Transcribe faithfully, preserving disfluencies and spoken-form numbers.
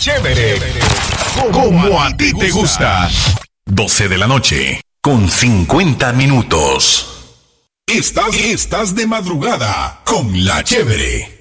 Chévere, como a ti te gusta. doce de la noche, con cincuenta minutos. Estás, estás de madrugada con La Chévere.